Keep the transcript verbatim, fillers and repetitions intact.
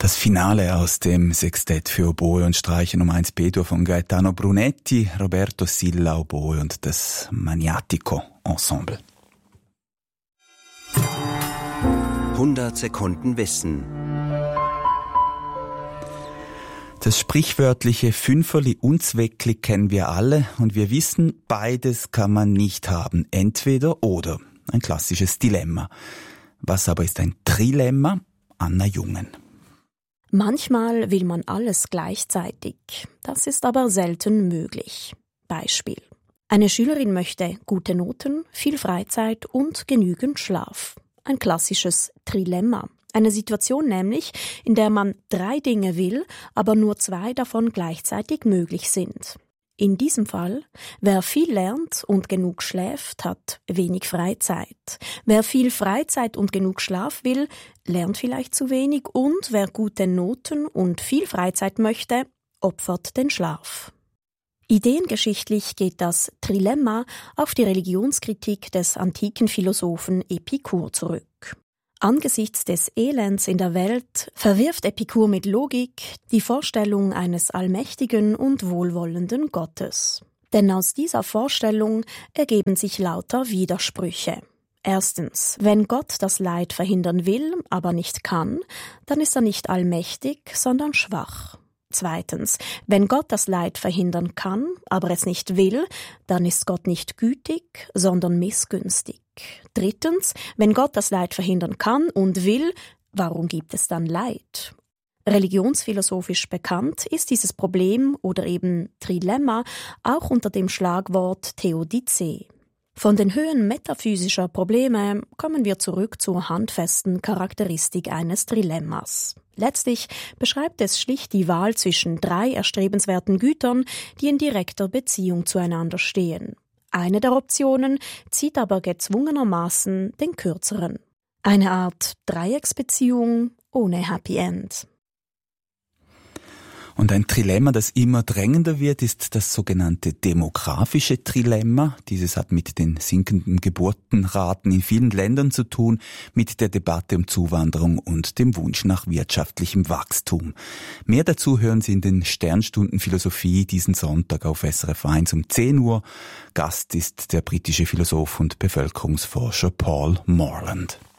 Das Finale aus dem Sextett für Oboe und Streicher Nummer eins B-Dur von Gaetano Brunetti, Roberto Silla Oboe und das Maniatico Ensemble. hundert Sekunden Wissen. Das sprichwörtliche Fünferli Unzweckli kennen wir alle und wir wissen, beides kann man nicht haben. Entweder oder. Ein klassisches Dilemma. Was aber ist ein Trilemma? Anna Jungen. Manchmal will man alles gleichzeitig. Das ist aber selten möglich. Beispiel. Eine Schülerin möchte gute Noten, viel Freizeit und genügend Schlaf. Ein klassisches Trilemma. Eine Situation nämlich, in der man drei Dinge will, aber nur zwei davon gleichzeitig möglich sind. In diesem Fall, wer viel lernt und genug schläft, hat wenig Freizeit. Wer viel Freizeit und genug Schlaf will, lernt vielleicht zu wenig und wer gute Noten und viel Freizeit möchte, opfert den Schlaf. Ideengeschichtlich geht das Trilemma auf die Religionskritik des antiken Philosophen Epikur zurück. Angesichts des Elends in der Welt verwirft Epikur mit Logik die Vorstellung eines allmächtigen und wohlwollenden Gottes. Denn aus dieser Vorstellung ergeben sich lauter Widersprüche. Erstens, wenn Gott das Leid verhindern will, aber nicht kann, dann ist er nicht allmächtig, sondern schwach. Zweitens, wenn Gott das Leid verhindern kann, aber es nicht will, dann ist Gott nicht gütig, sondern missgünstig. Drittens, wenn Gott das Leid verhindern kann und will, warum gibt es dann Leid? Religionsphilosophisch bekannt ist dieses Problem oder eben Trilemma auch unter dem Schlagwort Theodizee. Von den Höhen metaphysischer Probleme kommen wir zurück zur handfesten Charakteristik eines Trilemmas. Letztlich beschreibt es schlicht die Wahl zwischen drei erstrebenswerten Gütern, die in direkter Beziehung zueinander stehen. Eine der Optionen zieht aber gezwungenermaßen den kürzeren. Eine Art Dreiecksbeziehung ohne Happy End. Und ein Trilemma, das immer drängender wird, ist das sogenannte demografische Trilemma. Dieses hat mit den sinkenden Geburtenraten in vielen Ländern zu tun, mit der Debatte um Zuwanderung und dem Wunsch nach wirtschaftlichem Wachstum. Mehr dazu hören Sie in den Sternstunden Philosophie diesen Sonntag auf S R F eins um zehn Uhr. Gast ist der britische Philosoph und Bevölkerungsforscher Paul Morland.